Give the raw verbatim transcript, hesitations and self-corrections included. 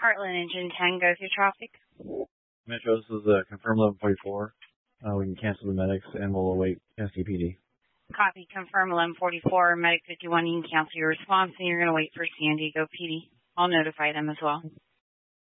Heartland Engine ten, go through traffic. Metro, this is uh, confirm eleven forty-four. Uh, we can cancel the medics and we'll await S D P D. Copy, confirm eleven forty-four, Medic fifty-one, you can cancel your response and you're going to wait for San Diego P D. I'll notify them as well.